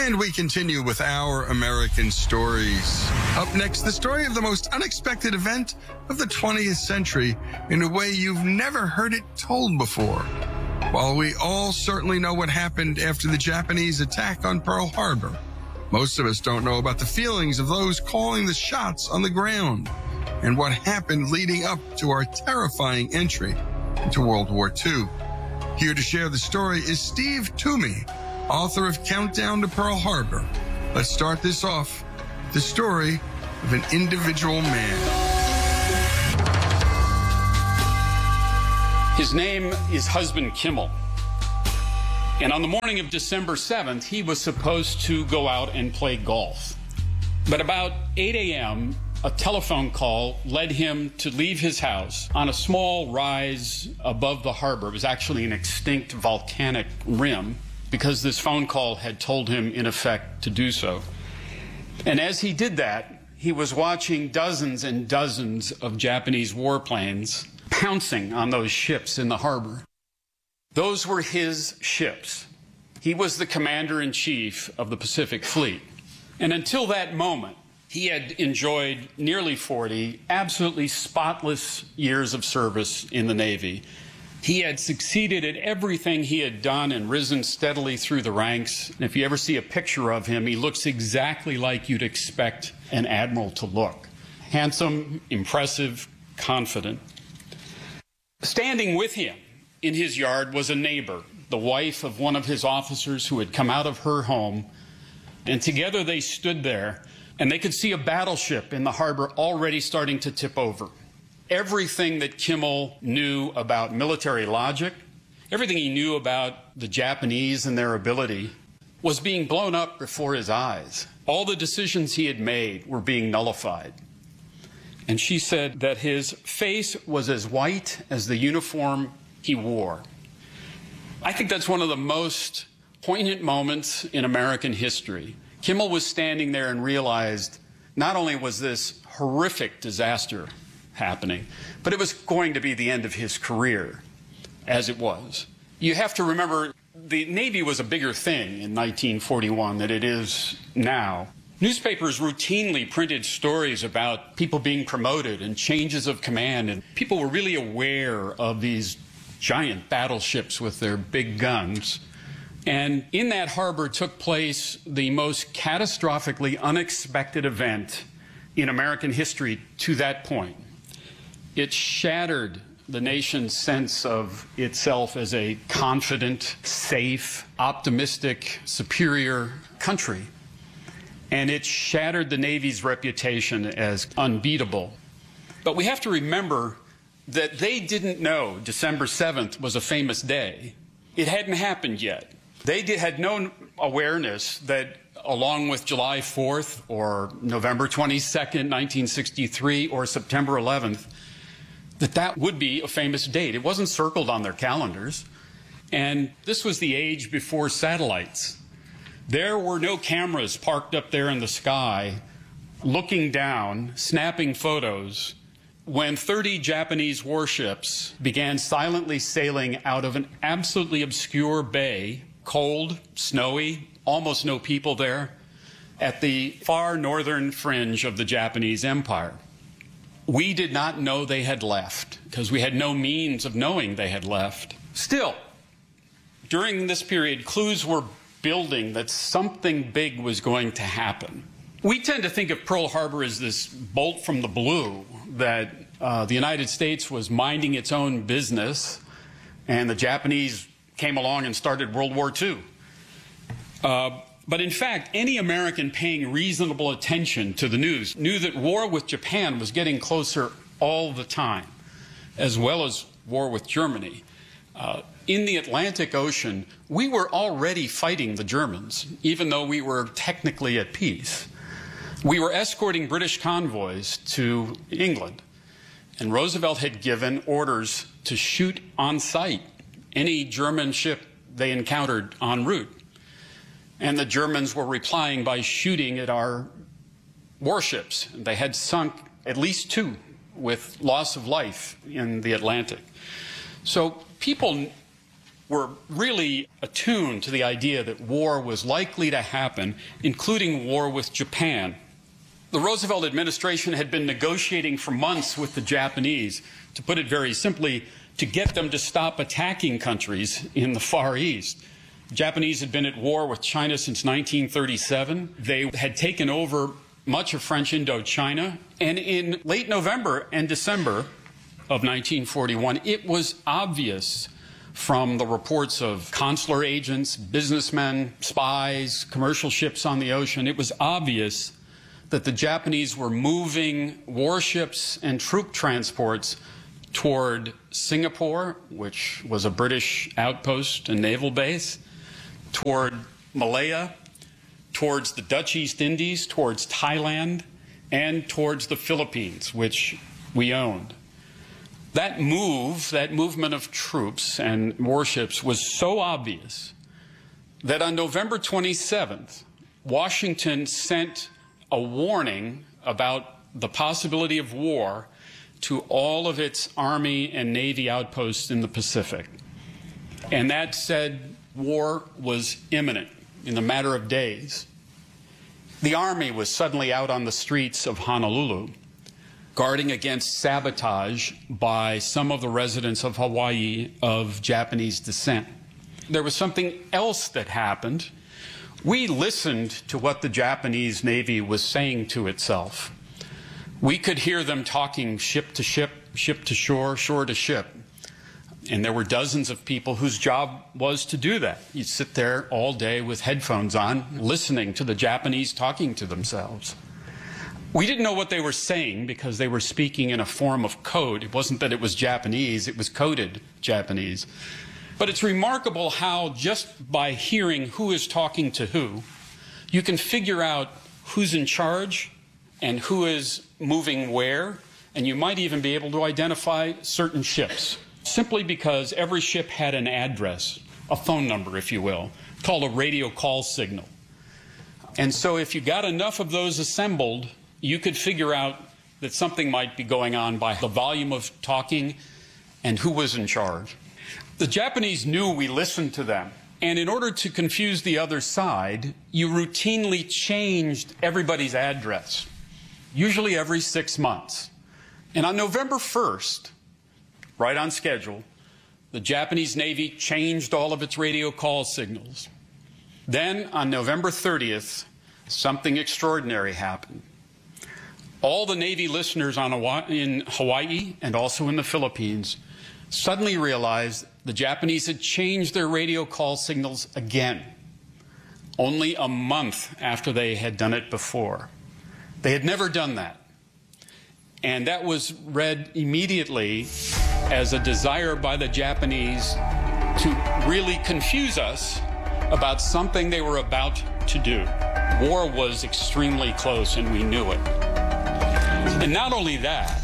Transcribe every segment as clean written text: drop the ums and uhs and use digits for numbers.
And we continue with our American stories. Up next, the story of the most unexpected event of the 20th century in a way you've never heard it told before. While we all certainly know what happened after the Japanese attack on Pearl Harbor, most of us don't know about the feelings of those calling the shots on the ground and what happened leading up to our terrifying entry into World War II. Here to share the story is Steve Toomey, author of Countdown to Pearl Harbor. Let's start this off with the story of an individual man. His name is Husband Kimmel. And on the morning of December 7th, he was supposed to go out and play golf. But about 8 a.m., a telephone call led him to leave his house on a small rise above the harbor. It was actually an extinct volcanic rim, because this phone call had told him, in effect, to do so. And as he did that, he was watching dozens and dozens of Japanese warplanes pouncing on those ships in the harbor. Those were his ships. He was the commander-in-chief of the Pacific Fleet. And until that moment, he had enjoyed nearly 40 absolutely spotless years of service in the Navy. He had succeeded at everything he had done and risen steadily through the ranks. And if you ever see a picture of him, he looks exactly like you'd expect an admiral to look. Handsome, impressive, confident. Standing with him in his yard was a neighbor, the wife of one of his officers who had come out of her home. And together they stood there, and they could see a battleship in the harbor already starting to tip over. Everything that Kimmel knew about military logic, everything he knew about the Japanese and their ability, was being blown up before his eyes. All the decisions he had made were being nullified. And she said that his face was as white as the uniform he wore. I think that's one of the most poignant moments in American history. Kimmel was standing there and realized not only was this horrific disaster happening, but it was going to be the end of his career, as it was. You have to remember, the Navy was a bigger thing in 1941 than it is now. Newspapers routinely printed stories about people being promoted and changes of command, and people were really aware of these giant battleships with their big guns. And in that harbor took place the most catastrophically unexpected event in American history to that point. It shattered the nation's sense of itself as a confident, safe, optimistic, superior country. And it shattered the Navy's reputation as unbeatable. But we have to remember that they didn't know December 7th was a famous day. It hadn't happened yet. They had no awareness that along with July 4th or November 22nd, 1963, or September 11th, that would be a famous date. It wasn't circled on their calendars. And this was the age before satellites. There were no cameras parked up there in the sky, looking down, snapping photos, when 30 Japanese warships began silently sailing out of an absolutely obscure bay, cold, snowy, almost no people there, at the far northern fringe of the Japanese Empire. We did not know they had left, because we had no means of knowing they had left. Still, during this period, clues were building that something big was going to happen. We tend to think of Pearl Harbor as this bolt from the blue, that the United States was minding its own business, and the Japanese came along and started World War II. But in fact, any American paying reasonable attention to the news knew that war with Japan was getting closer all the time, as well as war with Germany. In the Atlantic Ocean, we were already fighting the Germans, even though we were technically at peace. We were escorting British convoys to England, and Roosevelt had given orders to shoot on sight any German ship they encountered en route. And the Germans were replying by shooting at our warships. They had sunk at least 2 with loss of life in the Atlantic. So people were really attuned to the idea that war was likely to happen, including war with Japan. The Roosevelt administration had been negotiating for months with the Japanese, to put it very simply, to get them to stop attacking countries in the Far East. The Japanese had been at war with China since 1937. They had taken over much of French Indochina. And in late November and December of 1941, it was obvious from the reports of consular agents, businessmen, spies, commercial ships on the ocean, it was obvious that the Japanese were moving warships and troop transports toward Singapore, which was a British outpost and naval base, toward Malaya, towards the Dutch East Indies, towards Thailand, and towards the Philippines, which we owned. That movement of troops and warships was so obvious that on November 27th, Washington sent a warning about the possibility of war to all of its Army and Navy outposts in the Pacific. And that said war was imminent in a matter of days. The Army was suddenly out on the streets of Honolulu, guarding against sabotage by some of the residents of Hawaii of Japanese descent. There was something else that happened. We listened to what the Japanese Navy was saying to itself. We could hear them talking ship to ship, ship to shore, shore to ship. And there were dozens of people whose job was to do that. You'd sit there all day with headphones on, listening to the Japanese talking to themselves. We didn't know what they were saying because they were speaking in a form of code. It wasn't that it was Japanese, it was coded Japanese. But it's remarkable how just by hearing who is talking to who, you can figure out who's in charge and who is moving where, and you might even be able to identify certain ships, simply because every ship had an address, a phone number, if you will, called a radio call signal. And so if you got enough of those assembled, you could figure out that something might be going on by the volume of talking and who was in charge. The Japanese knew we listened to them. And in order to confuse the other side, you routinely changed everybody's address, usually every 6 months. And on November 1st, right on schedule, the Japanese Navy changed all of its radio call signals. Then on November 30th, something extraordinary happened. All the Navy listeners in Hawaii and also in the Philippines suddenly realized the Japanese had changed their radio call signals again, only a month after they had done it before. They had never done that. And that was read immediately as a desire by the Japanese to really confuse us about something they were about to do. War was extremely close, and we knew it. And not only that,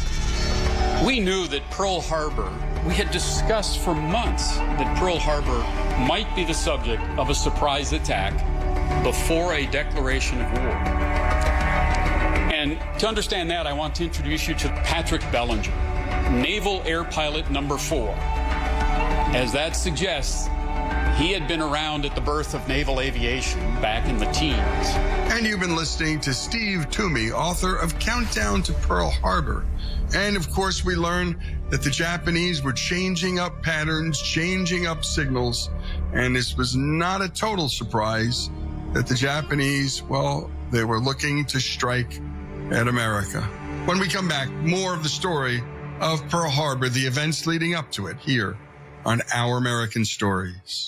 we knew that Pearl Harbor, we had discussed for months that Pearl Harbor might be the subject of a surprise attack before a declaration of war. And to understand that, I want to introduce you to Patrick Bellinger, Naval Air Pilot number 4. As that suggests, he had been around at the birth of naval aviation back in the teens. And you've been listening to Steve Toomey, author of Countdown to Pearl Harbor. And of course, we learned that the Japanese were changing up patterns, changing up signals. And this was not a total surprise that the Japanese, well, they were looking to strike at America. When we come back, more of the story of Pearl Harbor, the events leading up to it, here on Our American Stories.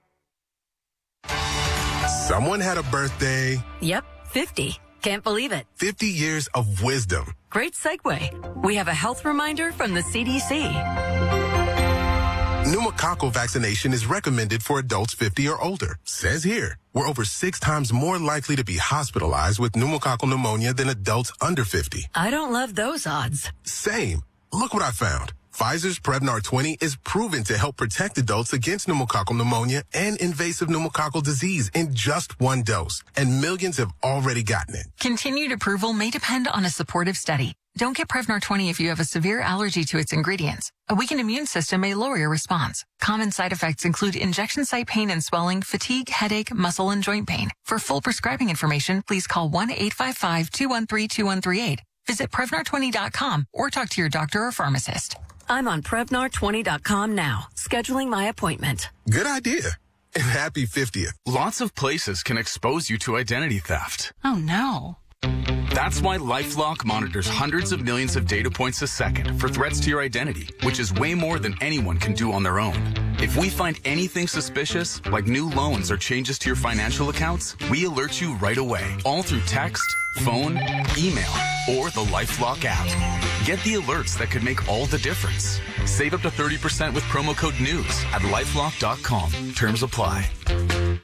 Someone had a birthday. Yep, 50. Can't believe it. 50 years of wisdom. Great segue. We have a health reminder from the CDC. Pneumococcal vaccination is recommended for adults 50 or older. Says here, we're over 6 times more likely to be hospitalized with pneumococcal pneumonia than adults under 50. I don't love those odds. Same. Look what I found. Pfizer's Prevnar 20 is proven to help protect adults against pneumococcal pneumonia and invasive pneumococcal disease in just 1 dose. And millions have already gotten it. Continued approval may depend on a supportive study. Don't get Prevnar 20 if you have a severe allergy to its ingredients. A weakened immune system may lower your response. Common side effects include injection site pain and swelling, fatigue, headache, muscle, and joint pain. For full prescribing information, please call 1-855-213-2138. Visit Prevnar20.com or talk to your doctor or pharmacist. I'm on Prevnar20.com now, scheduling my appointment. Good idea. And happy 50th. Lots of places can expose you to identity theft. Oh, no. That's why LifeLock monitors hundreds of millions of data points a second for threats to your identity, which is way more than anyone can do on their own. If we find anything suspicious, like new loans or changes to your financial accounts, we alert you right away, all through text, phone, email, or the LifeLock app. Get the alerts that could make all the difference. Save up to 30% with promo code NEWS at LifeLock.com. Terms apply.